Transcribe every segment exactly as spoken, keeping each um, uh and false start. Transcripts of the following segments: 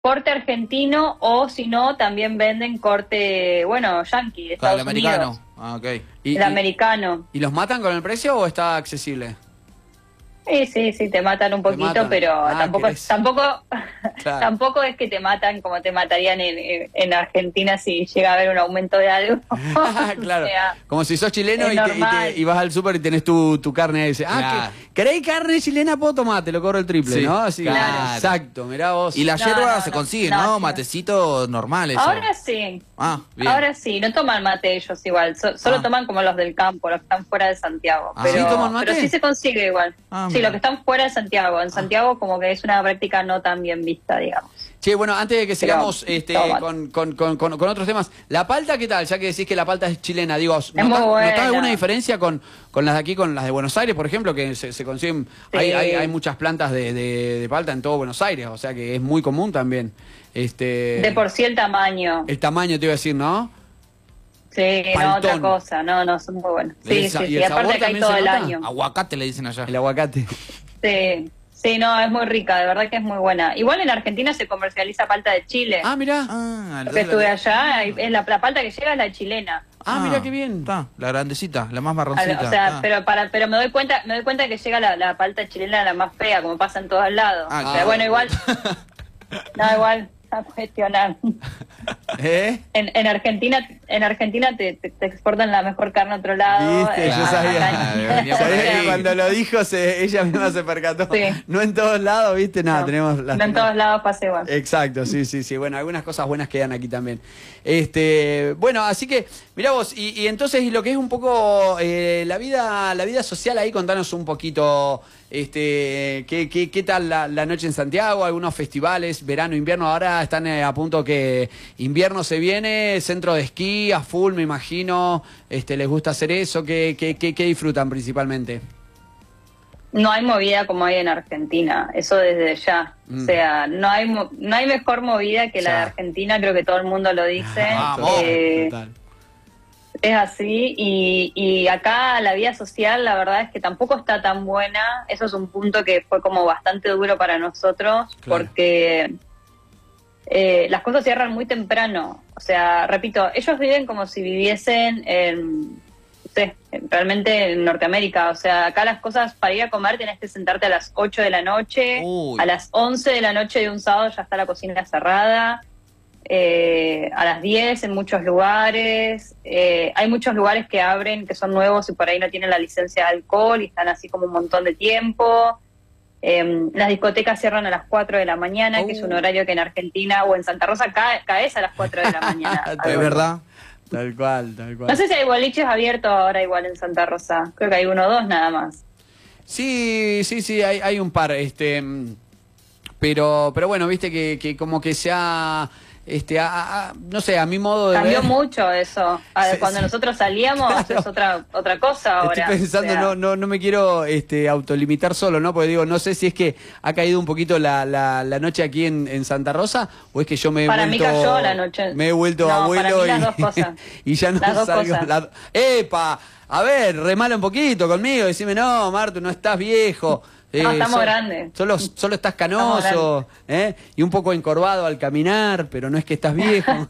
corte argentino o si no, también venden corte, bueno, yankee, de Claro, Estados el americano. Unidos. Ah, ok. Y, El y- americano. ¿Y los matan con el precio o está accesible? Sí, sí, sí, te matan un poquito, matan. pero Ah, tampoco, querés. tampoco, Claro. tampoco es que te matan como te matarían en, en, en Argentina si llega a haber un aumento de algo. Claro. O sea, Como si sos chileno es y, te- y, normal. te- y vas al súper y tenés tu, tu carne y dices, ah, Claro. ¿que- ¿queréis carne chilena? Puedo tomar, te lo cobro el triple, Sí, ¿no? Así, claro. Exacto, mirá vos. Y la No, yerba no, se no, consigue, no, ¿no? sí. Matecito normal, eso. ahora sí. Ah, bien. Ahora sí, no toman mate ellos igual, so- solo Ah. toman como los del campo, los que están fuera de Santiago. Ah. Pero, ¿Sí toman mate? pero sí se consigue igual. Ah, sí, mira. los que están fuera de Santiago. En Santiago como que es una práctica no tan bien vista, digamos. Che, bueno, antes de que Pero, sigamos este, toma. con, con, con, con, con otros temas, ¿la palta qué tal? Ya que decís que la palta es chilena, digo, muy ¿notás, buena. notás alguna diferencia con, con las de aquí, con las de Buenos Aires, por ejemplo, que se, se consiguen, Sí. hay, hay, hay muchas plantas de, de, de palta en todo Buenos Aires, o sea que es muy común también. Este, De por sí el tamaño. el tamaño te iba a decir, ¿no? Sí, no, paltón. otra cosa. No, no, son muy buenos. ¿Y Sí, el sí, sa- y sí. el Aparte sabor acá hay también todo se el nota? año. Aguacate le dicen allá. El aguacate. Sí. Sí, no, es muy rica, de verdad que es muy buena. Igual en Argentina se comercializa palta de Chile. Ah, mirá. Ah, Porque estuve allá, y es la, la palta que llega es la chilena. Ah, mirá qué bien. Está, la grandecita, la más O marroncita. sea, está. pero para pero me doy cuenta me doy cuenta que llega la, la palta chilena la más fea, como pasa en todos lados. Ah, Pero claro. bueno, igual, no, igual, a cuestionar. ¿Eh? En, en Argentina en Argentina te, te, te exportan la mejor carne a otro lado. Viste, eh, yo acá- sabía. Claro, venía por Sabía que ahí. cuando lo dijo, se, ella misma se percató. Sí. No en todos lados, ¿viste? Nada, no, tenemos las no en todos lados pasa igual. Exacto, sí, sí, sí. Bueno, algunas cosas buenas quedan aquí también. Este, bueno, así que, mirá vos, y, y entonces, y lo que es un poco eh, la vida, la vida social ahí, contanos un poquito, este, qué, qué, qué tal la, la noche en Santiago, algunos festivales, verano, invierno, ahora están eh, a punto que invierno se viene, centro de esquí, a full, me imagino, este, les gusta hacer eso, ¿qué, qué, qué, qué disfrutan principalmente? No hay movida como hay en Argentina, eso desde ya. Mm. O sea, no hay mo- no hay mejor movida que la Ya. de Argentina, creo que todo el mundo lo dice. Vamos. Eh, Total. Es así, y, y acá la vida social la verdad es que tampoco está tan buena. Eso es un punto que fue como bastante duro para nosotros, Claro. porque eh, las cosas cierran muy temprano. O sea, repito, ellos viven como si viviesen en, no sé, realmente en Norteamérica. O sea, acá las cosas para ir a comer tenés que sentarte a las ocho de la noche, Uy. a las once de la noche de un sábado ya está la cocina cerrada. Eh, a las diez en muchos lugares. Eh, hay muchos lugares que abren, que son nuevos y por ahí no tienen la licencia de alcohol y están así como un montón de tiempo. Eh, las discotecas cierran a las cuatro de la mañana, que es un Oh. horario que en Argentina o en Santa Rosa cae, caes a las cuatro de la mañana. Es verdad. Tal cual, tal cual. No sé si hay boliches abiertos ahora igual en Santa Rosa. Creo que hay uno o dos nada más. Sí, sí, sí, hay, hay un par, este, mm, pero, pero bueno, viste que, que como que se ha, este, a- a- no sé, a mi modo de Cambió ver, mucho eso. A- Sí, Cuando sí. nosotros salíamos Claro. es otra otra cosa ahora. estoy pensando, O sea, no, no, no me quiero, este, autolimitar solo, ¿no? Porque digo, no sé si es que ha caído un poquito la, la, la noche aquí en, en Santa Rosa o es que yo me he Para mí vuelto, cayó la noche. me he vuelto No, abuelo para mí y, las dos cosas. y ya no Las dos salgo. cosas. la- ¡Epa! A ver, remala un poquito conmigo, decime, no, Martu, no estás viejo. No, estamos so- grandes. Solo, solo estás Estamos canoso, ¿eh? Y un poco encorvado al caminar, pero no es que estás viejo.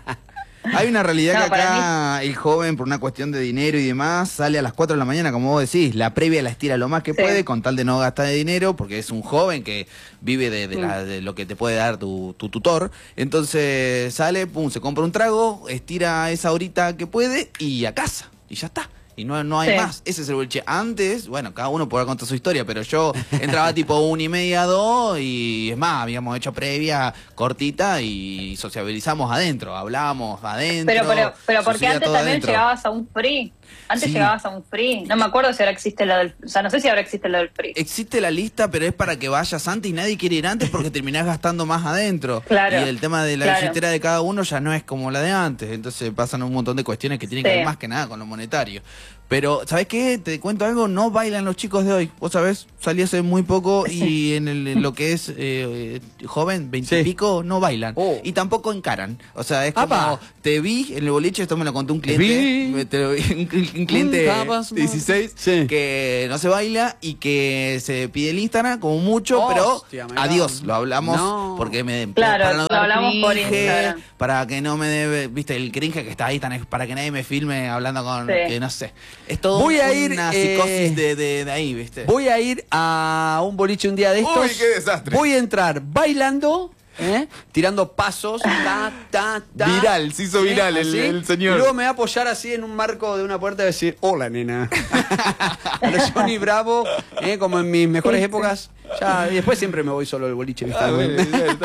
Hay una realidad No, que para acá el joven, por una cuestión de dinero y demás, sale a las cuatro de la mañana, como vos decís. La previa la estira lo más que Sí. puede, con tal de no gastar de dinero, porque es un joven que vive de, de la- de lo que te puede dar tu, tu tutor. Entonces sale, pum, se compra un trago, estira esa horita que puede y a casa. Y ya está. Y no, no hay Sí. más. Ese es el boliche. Antes, bueno, cada uno podrá contar su historia, pero yo entraba tipo una y media, dos, y es más, habíamos hecho previa cortita y sociabilizamos adentro, hablábamos adentro. Pero, pero, pero porque sucedía antes todo también adentro. llegabas a un free. Antes Sí. llegabas a un free. No me acuerdo si ahora existe lo del... O sea, no sé si ahora existe lo del free. Existe la lista, pero es para que vayas antes y nadie quiere ir antes porque terminás gastando más adentro. Claro, Y el tema de la claro. billetera de cada uno ya no es como la de antes. Entonces pasan un montón de cuestiones que tienen que Sí. ver más que nada con lo monetario. Pero, ¿sabés qué? Te cuento algo, no bailan los chicos de hoy. Vos sabés, salí hace muy poco y en, el, en lo que es eh, joven, veintipico, sí. no bailan. Oh. Y tampoco encaran. O sea, es como, ¡apa! Te vi en el boliche, esto me lo contó un cliente, te lo vi, un, un cliente dieciséis, sí. que no se baila y que se pide el Instagram como mucho, oh, pero hostia, adiós, lo hablamos no. porque me... Claro, para no lo hablamos cringe, por Instagram. Para que no me debe, viste, el cringe que está ahí, tan, para que nadie me filme hablando con, sí. que no sé. Es todo voy a ir, una psicosis eh, de, de, de ahí, ¿viste? Voy a ir a un boliche un día de estos. ¡Uy, qué desastre! Voy a entrar bailando, ¿eh? tirando pasos, ta, ta, ta. Viral, se hizo viral ¿eh? el, el señor. Y luego me va a apoyar así en un marco de una puerta y decir, hola, nena. A los Johnny Bravo, ¿eh? como en mis mejores épocas. Ya, y después siempre me voy solo del boliche, ¿viste? Ah, bueno,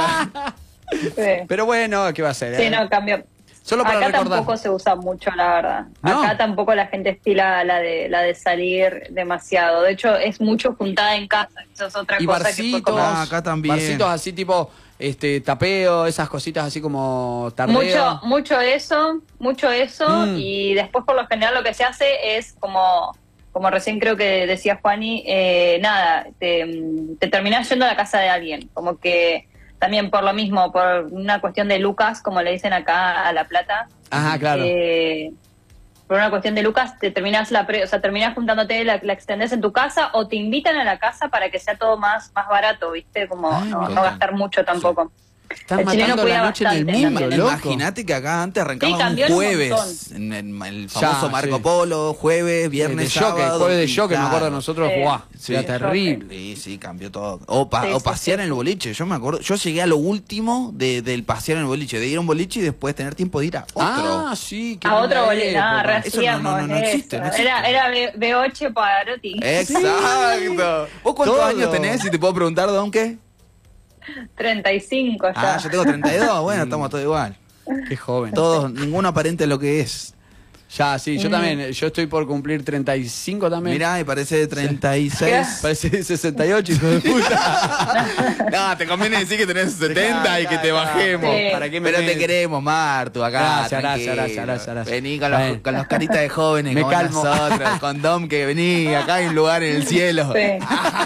sí. Pero bueno, ¿qué va a ser? Sí, eh? no, cambio. Solo para acá recordar. Tampoco se usa mucho, la verdad. ¿No? Acá tampoco la gente estila la de la de salir demasiado. De hecho, es mucho juntada en casa. Eso es otra y cosa barcitos, que fue como... ah, acá también. Barcitos así tipo este tapeo, esas cositas así como tardeo. Mucho, mucho eso, mucho eso. Mm. Y después, por lo general, lo que se hace es como... Como recién creo que decía Juani, eh, nada, te, te terminás yendo a la casa de alguien. Como que... También por lo mismo, por una cuestión de lucas, como le dicen acá a La Plata. Ajá, claro. Eh, por una cuestión de lucas, te terminás la pre, o sea, terminás juntándote, la, la extendés en tu casa o te invitan a la casa para que sea todo más, más barato, ¿viste? Como Ay, no, no gastar mucho tampoco. Están el matando la noche en el mundo, loco. Imagínate que acá antes arrancaba sí, un jueves, en el, el famoso ya, Marco sí. Polo, jueves, viernes, sí, sábado. El jueves de show, que me acuerdo de nosotros, sí, guau, sí, era terrible. Sí, sí, cambió todo. O, pa, sí, o pasear sí, en el boliche, yo me acuerdo, yo llegué a lo último de, del pasear en el boliche, de ir a un boliche y después tener tiempo de ir a otro. Ah, sí. A otro boliche, nada, eso no, no, no, no, existe, no existe. Era, era B ocho Pavarotti. Exacto. ¿Vos cuántos todo. años tenés, si te puedo preguntar, Don, qué? treinta y cinco ya. Ah, yo tengo treinta y dos, bueno, estamos todos igual. Qué joven. Todos, ninguno aparente lo que es. Ya, sí, yo mm. también, yo estoy por cumplir treinta y cinco también. Mirá, y parece treinta y seis. ¿Qué? Parece sesenta y ocho, hijo de puta. No, te conviene decir que tenés setenta claro, y que te bajemos. Sí. ¿Para qué me Pero ves? Te queremos, Martu, acá. Gracias, gracias, gracias, gracias, gracias. Vení con los, con los caritas de jóvenes, me como calmo. nosotros. Con Dom, que vení, acá hay un lugar en el cielo. Sí.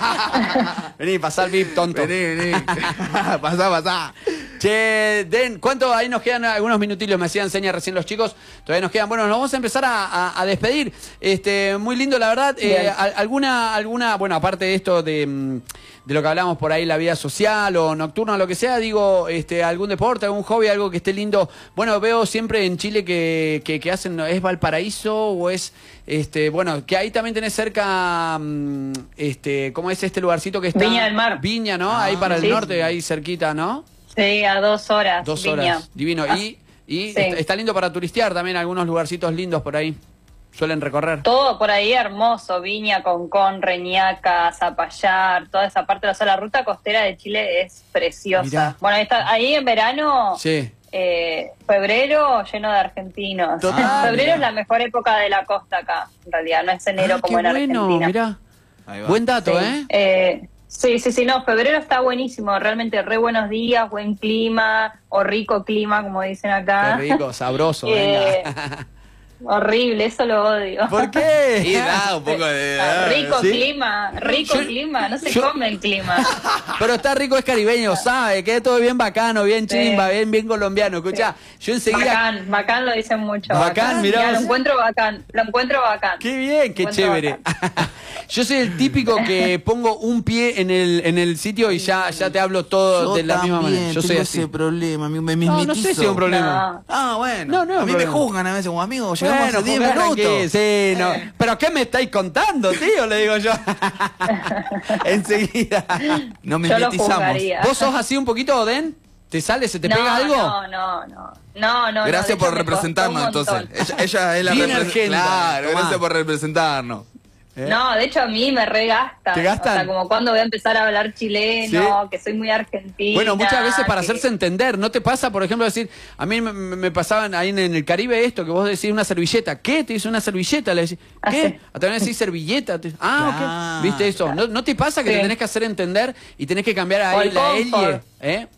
Vení, pasá el V I P, tonto. Vení, vení. Pasá, pasá. Che, Den, ¿cuánto? Ahí nos quedan algunos minutillos, me hacían señas recién los chicos. Todavía nos quedan. Bueno, nos vamos a empezar a, a, a despedir. Este, muy lindo, la verdad. Eh, alguna, alguna, bueno, aparte de esto de, de lo que hablamos por ahí, la vida social o nocturna, lo que sea, digo, este, algún deporte, algún hobby, algo que esté lindo. Bueno, veo siempre en Chile que, que, que hacen, ¿es Valparaíso o es, este, bueno, que ahí también tenés cerca, este, ¿cómo es este lugarcito que está? Viña del Mar. Viña, ¿no? Ah, ahí para sí. el norte, ahí cerquita, ¿no? Sí, a dos horas. Dos Viña. horas, divino. Ah, y y sí. está lindo para turistear también, algunos lugarcitos lindos por ahí. Suelen recorrer. Todo por ahí hermoso, Viña, Concón, Reñaca, Zapallar, toda esa parte. O sea, la ruta costera de Chile es preciosa. Mirá. Bueno, está, ahí en verano, sí. eh, febrero lleno de argentinos. Total, febrero mirá. es la mejor época de la costa acá, en realidad, no es enero ah, como en bueno, Argentina. Mirá. Buen dato, sí. ¿eh? eh Sí, sí, sí, no, febrero está buenísimo, realmente re buenos días, buen clima, o rico clima, como dicen acá. Qué rico, sabroso, eh, venga. Horrible, eso lo odio. ¿Por qué? Y da un poco de... Rico ¿sí? clima, rico yo, clima, no se yo, come el clima. Pero está rico, es caribeño, ¿sabe? Que es todo bien bacano, bien chimba, sí. bien, bien colombiano. Escuchá, sí. yo enseguida... Bacán, bacán lo dicen mucho. Bacán, mirá. Mirá, lo encuentro bacán, lo encuentro bacán. Qué bien, qué chévere. Yo soy el típico que pongo un pie en el en el sitio y ya ya te hablo todo yo de la misma manera. Yo soy así. Ese problema, me, me no, no sé si es un problema. No. Ah, bueno. No, no a mí problema. me juzgan a veces como amigo, llegamos bueno, a diez minutos. Sí, no. Eh. ¿Pero qué me estáis contando, tío? Le digo yo. Enseguida. No me mimetizamos. ¿Vos sos así un poquito, Den? ¿Te sale, se te no, pega algo? No, no, no. No, no, gracias no, por representarnos entonces. Ella, ella es la representante. Claro, Tomá. Gracias por representarnos. ¿Eh? No, de hecho a mí me regasta. ¿Te gastan? O sea, como cuando voy a empezar a hablar chileno, ¿sí? Que soy muy argentina. Bueno, muchas veces para que... hacerse entender, ¿no te pasa, por ejemplo, decir, a mí me, me pasaban ahí en el Caribe esto, que vos decís una servilleta, ¿qué? Te dice una servilleta, le decís, ¿qué? Ah, también decís servilleta. Te... Ah, claro. Ok. ¿Viste eso? ¿No, ¿No te pasa que sí. te tenés que hacer entender y tenés que cambiar ahí la L? ¿Eh?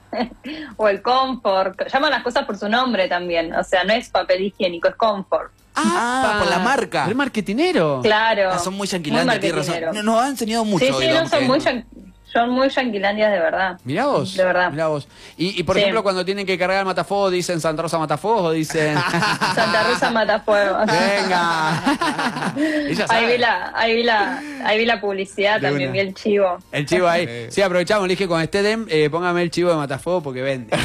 O el confort. Llaman las cosas por su nombre también. O sea, no es papel higiénico, es confort. Ah, por la marca. El marketinero. Claro. Ah, son muy muy yanquilandia, tienes razón. marketinero. No- Nos ha enseñado mucho Sí, hoy, sí, no, Dom, son que- muy, yan- son muy yanquilandias de verdad. Mirá vos. De verdad. Mirá vos. Y, y por Sí. ejemplo, cuando tienen que cargar el matafuego, ¿dicen Santa Rosa Matafuegos o dicen... Santa Rosa Matafuegos. Venga. Ella Ahí sabe. vi la, ahí vi la, ahí vi la publicidad, De también una. vi el chivo. El chivo ahí. Sí, aprovechamos, le dije, cuando esté Dem, eh, póngame el chivo de Matafuego porque vende.